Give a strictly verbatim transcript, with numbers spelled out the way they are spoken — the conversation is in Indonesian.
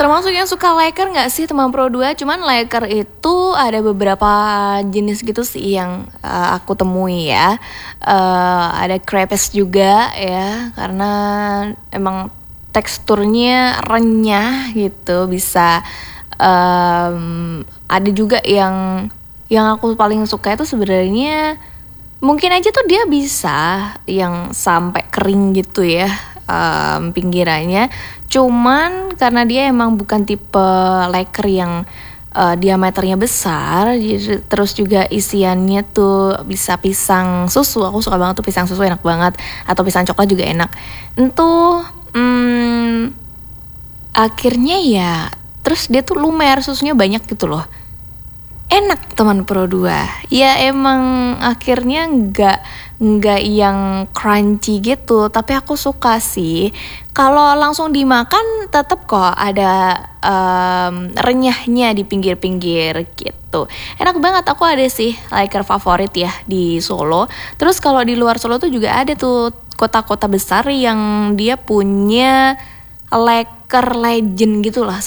Termasuk yang suka Laker nggak sih teman Pro dua? Cuman Laker itu ada beberapa jenis gitu sih yang uh, aku temui ya. Uh, ada crepes juga ya, karena emang teksturnya renyah gitu. Bisa um, ada juga yang yang aku paling suka itu sebenarnya mungkin aja tuh dia bisa yang sampai kering gitu ya. Um, pinggirannya, cuman karena dia emang bukan tipe Laker yang uh, diameternya besar, jadi, terus juga isiannya tuh bisa pisang susu. Aku suka banget tuh pisang susu, enak banget, atau pisang coklat juga enak. Itu hmm, akhirnya ya, terus dia tuh lumer, susunya banyak gitu loh. Enak teman Pro dua. Ya emang akhirnya nggak nggak yang crunchy gitu, tapi aku suka sih. Kalau langsung dimakan tetap kok ada um, renyahnya di pinggir-pinggir gitu. Enak banget. Aku ada sih Laker favorit ya di Solo. Terus kalau di luar Solo tuh juga ada tuh kota-kota besar yang dia punya Laker legend gitu lah.